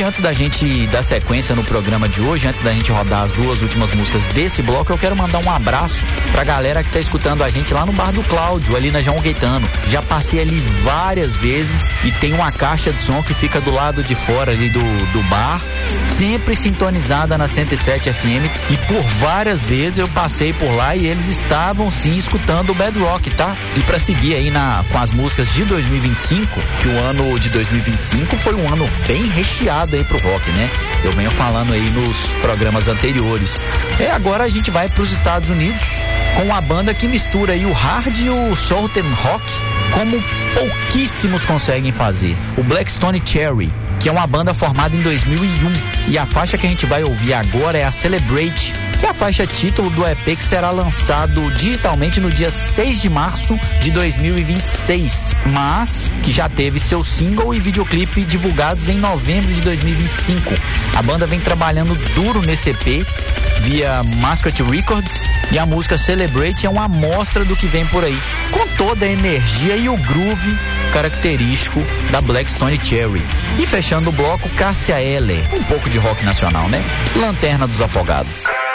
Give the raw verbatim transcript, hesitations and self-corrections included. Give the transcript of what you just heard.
E antes da gente dar sequência no programa de hoje, antes da gente rodar as duas últimas músicas desse bloco, eu quero mandar um abraço pra galera que tá escutando a gente lá no Bar do Cláudio, ali na João Gaetano. Já passei ali várias vezes e tem uma caixa de som que fica do lado de fora ali do, do bar, sempre sintonizada na cento e sete F M, e por várias vezes eu passei por lá e eles estavam sim escutando o Bad Rock, tá? E pra seguir aí na, com as músicas de dois mil e vinte e cinco, que o ano de dois mil e vinte e cinco foi um ano bem recheado aí pro rock, né? Eu venho falando aí nos programas anteriores. É, agora a gente vai pros Estados Unidos com uma banda que mistura aí o hard e o southern rock como pouquíssimos conseguem fazer. O Black Stone Cherry, que é uma banda formada em dois mil e um, e a faixa que a gente vai ouvir agora é a Celebrate, que é a faixa título do E P que será lançado digitalmente no dia seis de março de dois mil e vinte e seis, mas que já teve seu single e videoclipe divulgados em novembro de dois mil e vinte e cinco. A banda vem trabalhando duro nesse E P via Mascot Records, e a música Celebrate é uma amostra do que vem por aí, com toda a energia e o groove característico da Black Stone Cherry. E fechando o bloco, Cássia Eller, um pouco de rock nacional, né? Lanterna dos Afogados.